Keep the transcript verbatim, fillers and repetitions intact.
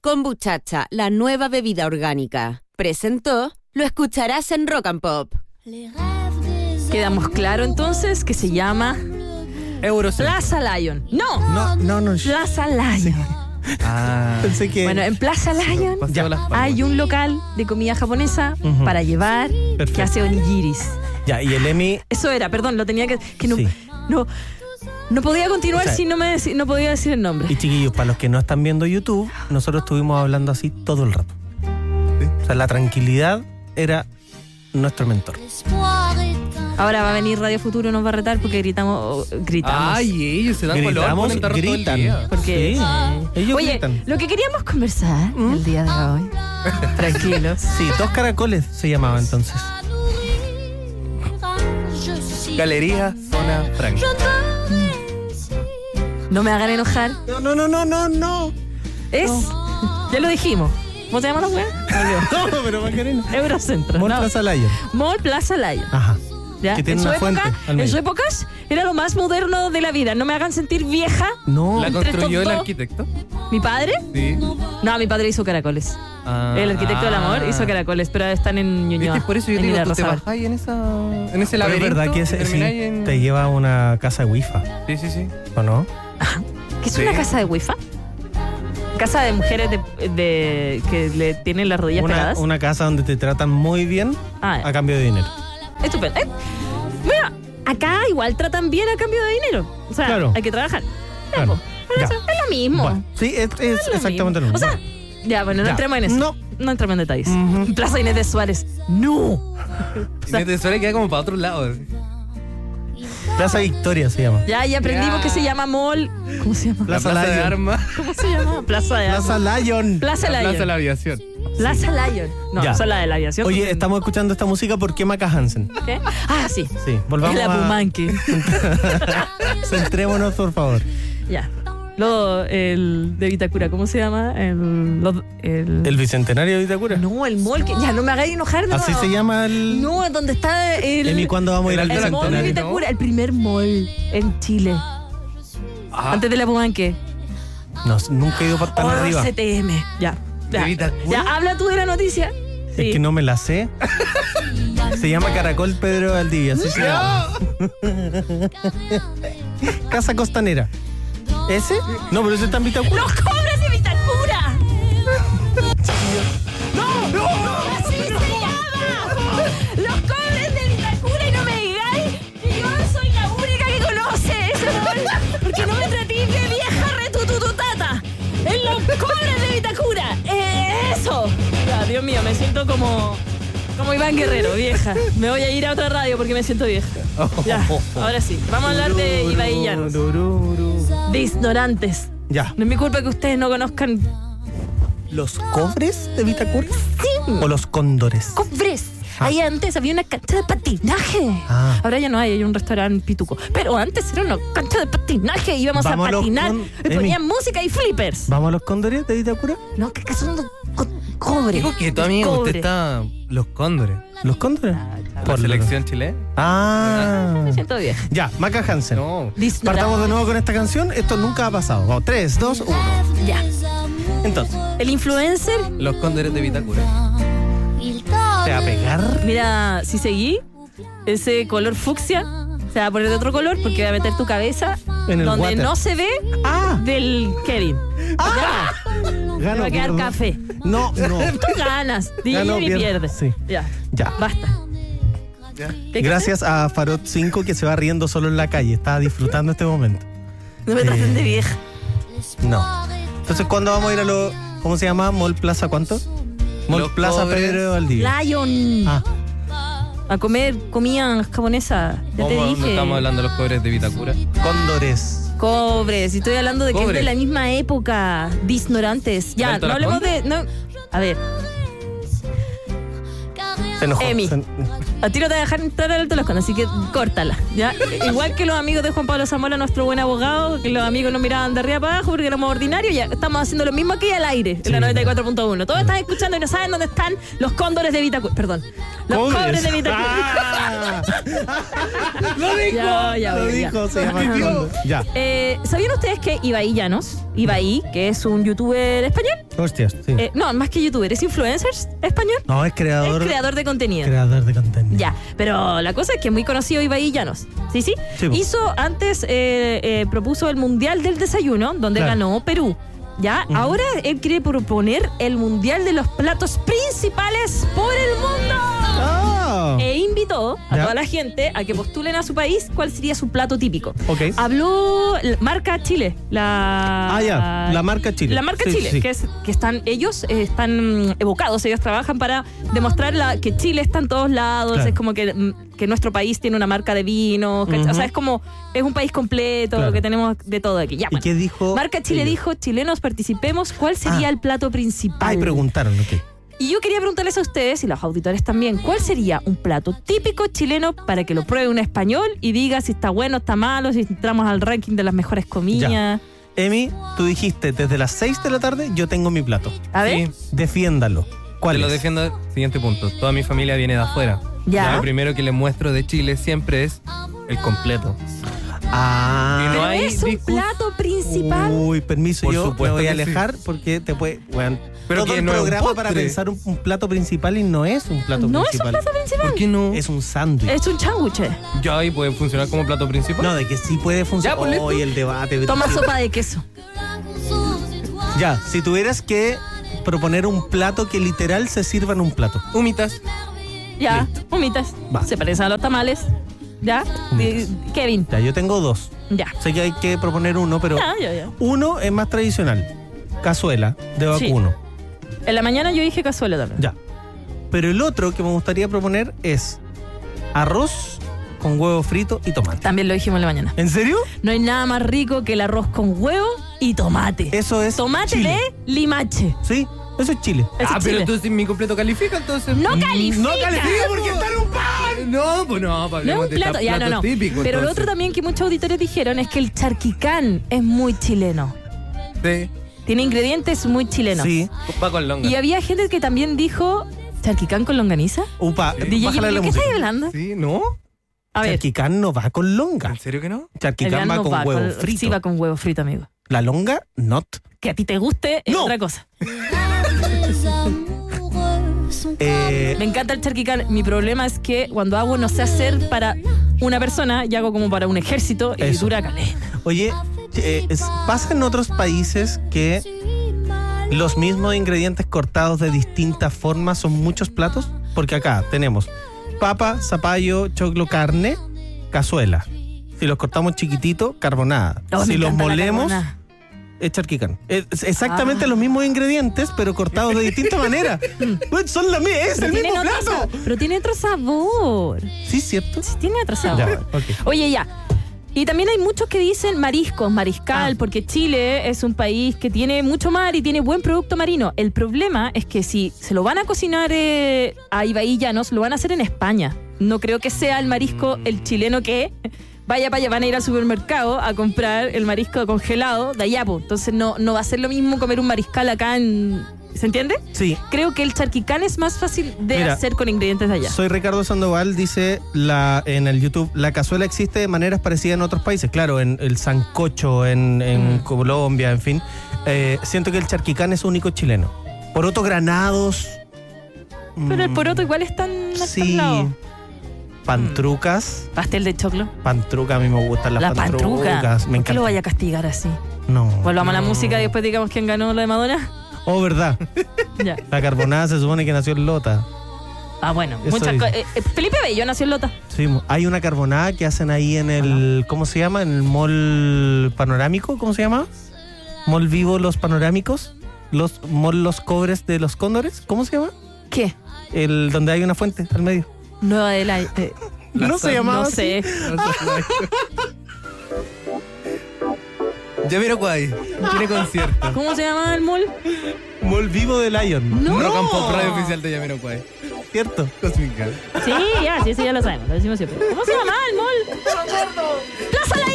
Kombuchacha, la nueva bebida orgánica. Presentó, lo escucharás en Rock and Pop. Quedamos claro entonces que se llama Eurocentro. Plaza Lion. No, No, no, no. Plaza Lion. Ah. Pensé que... Bueno, en Plaza Lion Paseo Las Palmas. hay un local de comida japonesa Ujú. para llevar Perfecto. que hace onigiris. Ya, y el Emi... Eso era, perdón, lo tenía que... que no, Sí. no, no podía continuar O sea, si no, me deci- no podía decir el nombre. Y chiquillos, para los que no están viendo YouTube, nosotros estuvimos hablando así todo el rato. O sea, la tranquilidad era nuestro mentor. Ahora va a venir Radio Futuro, nos va a retar porque gritamos. Gritamos. Ay, ellos se dan color, Gritamos, ponen tarro todo el gritan. día. Porque, Sí, ellos oye, gritan. lo que queríamos conversar el día de hoy, tranquilos. Sí, dos caracoles se llamaba entonces. Galería Zona Franca. No me hagan enojar. No, no, no, no, no, no. Es. Ya lo dijimos. ¿Cómo se llama la wea? No, pero Macarena. Eurocentro. Mall no. Plaza Lion. Mall Plaza Lion. Ajá. ¿Ya? Que tiene en, su una época, fuente al en medio. su época era lo más moderno de la vida. No me hagan sentir vieja. No. ¿La Entre construyó estos el dos. arquitecto? ¿Mi padre? Sí. No, mi padre hizo caracoles. Ah, El arquitecto del amor hizo caracoles, pero están en Es Ñuñoa. que por eso yo en te digo, Isla tú te Rosabal. bajáis en, esa, en ese Pero es laberinto. verdad que ese, y sí, termináis en... te lleva a una casa de Wi-Fi, Sí, sí, sí. ¿o no? ¿Qué es Sí. una casa de wifi? Casa de mujeres de, de- que le tienen las rodillas Una, pegadas. una casa donde te tratan muy bien Ah, a cambio de dinero. estupendo. Eh, mira, acá igual tratan bien a cambio de dinero. O sea, Claro. hay que trabajar. Ya, Claro. po. Pero Ya. eso es lo mismo. Bueno, sí, es, es Es lo exactamente lo mismo. mismo. O sea, ya, bueno, no Ya. entremos en eso. No. No entremos en detalles. Ujú. Plaza Inés de Suárez. No. Inés de Suárez queda como para otro lado. Plaza Victoria se llama. Ya, ya aprendimos Ya. que se llama mall. ¿Cómo se llama? Plaza la plaza de Lion. armas. ¿Cómo se llama? Plaza de Plaza Armas. Lion. Plaza La Lion. plaza de la aviación. Plaza Lion. No, Ya. son la de la aviación. Oye, estamos escuchando esta música por qué Maca Hansen. ¿Qué? Ah, sí. Sí, volvamos Es la a... Pumanque. Centrémonos, por favor. Ya. Lo, el de Vitacura, ¿cómo se llama? El, lo- el, ¿El Bicentenario de Vitacura? No, el mall, que ya no me hagáis enojar de Así nuevo. se llama el... No, es donde está el, Emi, ¿cuándo vamos a ir el al el mall de Bicentenario? Vitacura, el primer mall en Chile. Ah, Antes de la Pumanque. No, nunca he ido para tan Oh, arriba. C T M. Ya. Ya. ¿De Vitacura? Ya, habla tú de la noticia. Sí. Es que no me la sé. Se llama Caracol Pedro Valdivia, así se llama. Casa Costanera. ¿Ese? No, pero ese está en Vitacura. ¡Los cobres de Vitacura! ¡No! ¡No! ¡Así se llama! ¡Los cobres de Vitacura! Y no me digáis que yo soy la única que conoce ese mall. Porque no me tratéis de vieja retutututata. ¡En los cobres de Vitacura! ¡Eso! Ya, Dios mío, me siento como... Como Iván Guerrero, vieja. Me voy a ir a otra radio porque me siento vieja. Ya, ahora sí. Vamos a hablar de ibaillanos. De ignorantes. Ya. No es mi culpa que ustedes no conozcan ¿Los cobres de Vitacura? ¿O los cóndores? cobres. Ah. Ahí antes había una cancha de patinaje. Ah. Ahora ya no hay, hay un restaurante pituco. Pero antes era una cancha de patinaje. Íbamos Vamos a a los patinar. con- Y ponían Emi. música y flippers. ¿Vamos a los cóndores de Vitacura? No, que, que son los co- cobre. Digo que tu amigo, Cobre. usted está... Los cóndores. ¿Los cóndores? La selección chilena. Ah. Me siento vieja. Ya, Maca Hansen. No. Disnorante. Partamos de nuevo con esta canción. Esto nunca ha pasado. Vamos, tres, dos, uno. Ya. Entonces, El influencer, Los cóndores de Vitacura. ¿te va a pegar? mira, si seguí, ese color fucsia se va a poner de otro color porque va a meter tu cabeza En el donde water. no se ve ¡Ah! del Kevin. Ya. Gano, Te va a quedar gordo. café. No, no. Tú ganas. D J Gano, y pierde. pierdes. Sí. Ya. Ya. Basta. ¿Qué Gracias a Farot cinco que se va riendo solo en la calle. Está disfrutando este momento. No me Eh. traten de vieja. No. Entonces, ¿cuándo vamos a ir a lo... ¿Cómo se llama? ¿Mall Plaza cuánto? Mall Los Plaza cobres. Pedro de Valdivia. Lion. Ah, A comer comida japonesa. Ya te ¿Cómo no dije. estamos hablando de los cobres de Vitacura? cóndores. Cobres. Y estoy hablando de que Cobres. es de la misma época. Disnorantes. Ya, ¿Alto no la hablemos Conde? de. No. A ver, Se enojó. Emi. Se- a ti no te voy a dejar entrar al Alto Las Condes, así que córtala. ¿Ya? Igual que los amigos de Juan Pablo Zamora, nuestro buen abogado, que los amigos nos miraban de arriba para abajo porque éramos ordinarios, ya estamos haciendo lo mismo aquí al aire, en la noventa y cuatro punto uno. Todos están escuchando y no saben dónde están los cóndores de Vitacura. Perdón. Los Cobres. cobres de Vitacura. Ah, ¡Lo dijo! Ya, ya, lo ya. dijo, se llama cóndor. Ya. Eh, ¿Sabían ustedes que Ibai Llanos, Ibai, que es un youtuber español, Hostias, sí. Eh, no, más que youtuber, ¿es influencer español? No, es creador. Es creador de contenido. Creador de contenido. Ya, pero la cosa es que es muy conocido Ibai Llanos. ¿Sí, sí? Sí, po. Hizo antes, eh, eh, propuso el Mundial del Desayuno, donde Claro. ganó Perú. Ya, Ujú. ahora él quiere proponer el Mundial de los platos principales por el mundo. Ah. E invitó a Ya. toda la gente a que postulen a su país cuál sería su plato típico. Ok. Habló la marca Chile, la Ah, ya, la marca Chile. La marca Sí, Chile, sí. que es que están ellos eh, están evocados, ellos trabajan para demostrar la, que Chile está en todos lados, Claro. es como que, mm, que nuestro país tiene una marca de vino, ¿cachai? Ujú. O sea, es como es un país completo, Claro. que tenemos de todo aquí. Ya, ¿Y bueno. qué dijo? Marca Chile ellos? dijo, chilenos participemos, ¿cuál sería Ah. el plato principal? Ay, preguntaron, ok. Y yo quería preguntarles a ustedes y los auditores también, ¿cuál sería un plato típico chileno para que lo pruebe un español y diga si está bueno, está malo, si entramos al ranking de las mejores comidas? Ya. Emi, tú dijiste desde las seis de la tarde yo tengo mi plato. A ver, Sí, Defiéndalo. ¿Cuál te lo es? defiendo. Siguiente punto. Toda mi familia viene de afuera. Ya. Lo primero que les muestro de Chile siempre es el completo. Ah. Y no pero hay es un discus- plato principal. Uy, permiso, Por yo me supuesto voy a que sí. alejar porque te puede. Bueno, Pero todo que el no es un programa para postre. pensar un, un plato principal y no es un plato No es un principal. plato principal. ¿Por qué no? Es un sándwich. Es un sándwich. Ya ahí puede funcionar como plato principal. No, de que sí puede funcionar. Ya, pues, listo. Hoy el debate. Toma sopa de queso. Ya, si tuvieras que proponer un plato que literal se sirva en un plato. Humitas. Ya, humitas. Va. Se parecen a los tamales. ¿Ya? Humitas. Eh, Kevin. Ya, yo tengo dos. Ya. Sé que hay que proponer uno, pero Ya, ya, ya. uno es más tradicional. Cazuela de Sí. vacuno. En la mañana yo dije cazuela también. Ya. Pero el otro que me gustaría proponer es arroz con huevo frito y tomate. También lo dijimos en la mañana. ¿En serio? No hay nada más rico que el arroz con huevo y tomate. Eso es Tomate Chile. de limache. Sí, eso es Chile. Eso Ah, es pero Chile. entonces mi completo califica entonces. No califica. No califica porque está en un pan. No, pues no, No es un plato, ya no, no. Típico, Pero lo otro también que muchos auditores dijeron es que el charquicán es muy chileno. Sí. Tiene ingredientes muy chilenos. Sí. Va con longa. Y había gente que también dijo, ¿charquicán con longaniza? Upa, D J, bájale la ¿de qué música. estáis hablando? Sí, ¿no? A ver, Charquicán no va con longa. ¿En serio que no? el Charquicán va grano con va huevo con- frito. Sí, va con huevo frito, amigo. La longa, not. Que a ti te guste es No. otra cosa. Eh, Me encanta el charquicán. Mi problema es que cuando hago no sé hacer para una persona y hago como para un ejército y Eso. dura caleta. Oye, eh, es- pasa en otros países que los mismos ingredientes cortados de distintas formas son muchos platos. Porque acá tenemos papa, zapallo, choclo, carne, cazuela. Si los cortamos chiquitito, carbonada. Oh, me si los encanta la molemos, carbonara. es charquicán. Es exactamente Ah. los mismos ingredientes, pero cortados de distinta manera. Pues son la mi- es Pero el tiene mismo otro plato. sa- Pero tiene otro sabor. Sí, cierto. Sí, tiene otro sabor. Ya, ok. Oye, ya. Y también hay muchos que dicen mariscos, mariscal, Ah. porque Chile es un país que tiene mucho mar y tiene buen producto marino. El problema es que si se lo van a cocinar eh, a Ibai Llanos, lo van a hacer en España. No creo que sea el marisco el chileno que vaya para allá, van a ir al supermercado a comprar el marisco congelado de allá, po. Entonces no, no va a ser lo mismo comer un mariscal acá en... ¿Se entiende? Sí. Creo que el charquicán es más fácil de Mira, hacer con ingredientes de allá. Soy Ricardo Sandoval, dice la, en el YouTube, la cazuela existe de maneras parecidas en otros países. Claro, en el sancocho, en, en Mm. Colombia, en fin. Eh, siento que el charquicán es único chileno. Porotos granados. Pero el mm, poroto igual está en otros Sí. lados. Pantrucas. Pastel de choclo. Pantruca, a mí me gustan las La pantrucas. pantruca. Me ¿Por qué encanta. lo vaya a castigar así? No. Volvamos a la no. música y después digamos quién ganó lo de Madonna. Oh, verdad. Ya. La carbonada se supone que nació en Lota. Ah, bueno. Eso Muchas dice. co- eh, eh, Felipe Bello nació en Lota. Sí, mo- hay una carbonada que hacen ahí en el, ¿cómo se llama? En el mall panorámico, ¿cómo se llama? Mall Vivo Los Panorámicos, los mall Los Cobres de los Cóndores, ¿cómo se llama? ¿Qué? El donde hay una fuente al medio. Nueva de la... eh, No se llamaba no así. sé. Jamiroquai tiene concierto. ¿Cómo se llama el mall? Mall Vivo de Lion. No. Rock and Pop Radio oficial de Jamiroquai. ¿Cierto? Cósmica. Sí, ya, sí, sí, ya lo sabemos. Lo decimos siempre. ¿Cómo se llama el mall? Plaza La